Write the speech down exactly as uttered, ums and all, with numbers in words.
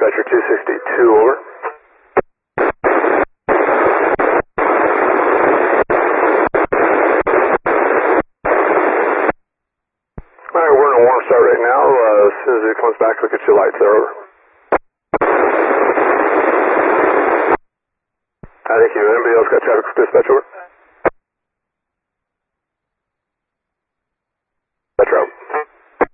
dispatcher two sixty-two, over. Alright, we're in a warm start right now. Uh, as soon as it comes back, look at your lights there, over. Thank you. Anybody else got traffic for dispatch, over?